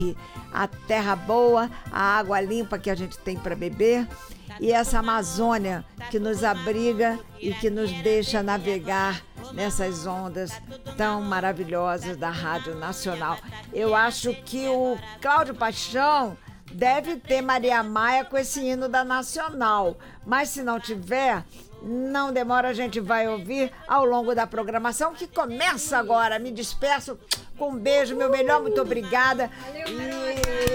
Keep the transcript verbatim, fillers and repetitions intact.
a terra boa, a água limpa que a gente tem para beber e essa Amazônia que nos abriga e que nos deixa navegar nessas ondas tão maravilhosas da Rádio Nacional. Eu acho que o Cláudio Paixão deve ter Maria Maia com esse hino da Nacional, mas se não tiver, não demora, a gente vai ouvir ao longo da programação que começa agora. Me despeço com um beijo, meu melhor, muito obrigada. E